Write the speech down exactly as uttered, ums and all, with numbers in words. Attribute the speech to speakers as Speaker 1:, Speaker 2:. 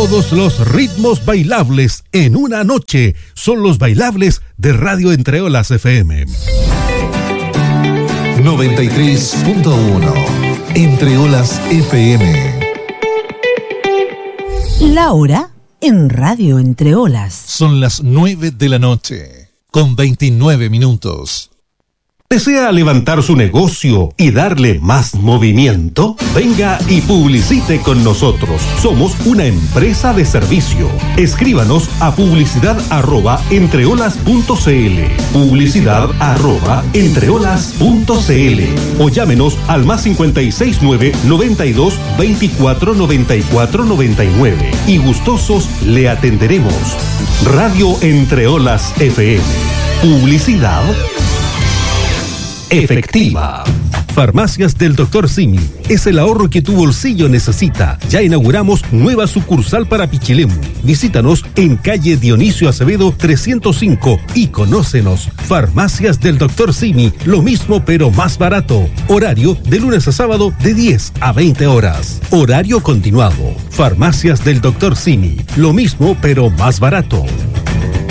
Speaker 1: Todos los ritmos bailables en una noche son los bailables de Radio Entre Olas F M.
Speaker 2: noventa y tres punto uno Entre Olas F M.
Speaker 3: La hora en Radio Entre Olas.
Speaker 2: Son las nueve de la noche, con veintinueve minutos.
Speaker 1: ¿Desea levantar su negocio y darle más movimiento? Venga y publicite con nosotros. Somos una empresa de servicio. Escríbanos a publicidad arroba entreolas punto cl, publicidad arroba entreolas punto cl o llámenos al más cincuenta y seis nueve noventa y dos veinticuatro noventa y cuatro noventa y nueve y gustosos le atenderemos. Radio Entre Olas F M. Publicidad efectiva. Farmacias del doctor Simi. Es el ahorro que tu bolsillo necesita. Ya inauguramos nueva sucursal para Pichilemu. Visítanos en calle Dionisio Acevedo trescientos cinco y conócenos. Farmacias del doctor Simi. Lo mismo pero más barato. Horario de lunes a sábado de diez a veinte horas. Horario continuado. Farmacias del doctor Simi. Lo mismo pero más barato.